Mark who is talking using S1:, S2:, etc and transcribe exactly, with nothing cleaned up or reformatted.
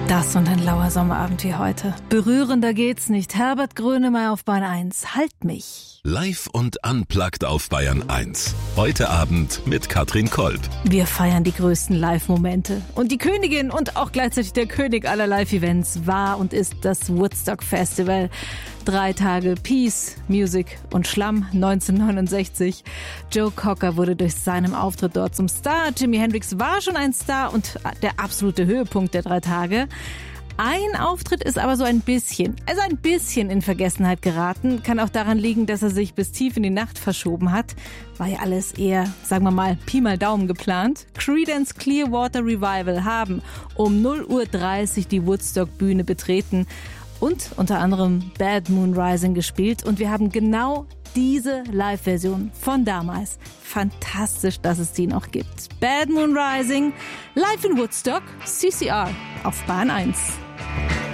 S1: Das und ein lauer Sommerabend wie heute. Berührender geht's nicht. Herbert Grönemeyer auf Bayern eins. Halt mich.
S2: Live und unplugged auf Bayern eins. Heute Abend mit Katrin Kolb.
S1: Wir feiern die größten Live-Momente. Und die Königin und auch gleichzeitig der König aller Live-Events war und ist das Woodstock Festival. Drei Tage Peace, Music und Schlamm neunzehnhundertneunundsechzig. Joe Cocker wurde durch seinen Auftritt dort zum Star. Jimi Hendrix war schon ein Star und der absolute Höhepunkt der drei Tage. Ein Auftritt ist aber so ein bisschen, also ein bisschen in Vergessenheit geraten. Kann auch daran liegen, dass er sich bis tief in die Nacht verschoben hat. War ja alles eher, sagen wir mal, Pi mal Daumen geplant. Creedence Clearwater Revival haben um null Uhr dreißig die Woodstock-Bühne betreten und unter anderem Bad Moon Rising gespielt. Und wir haben genau diese Live-Version von damals. Fantastisch, dass es die noch gibt. Bad Moon Rising, live in Woodstock, C C R auf Bayern eins.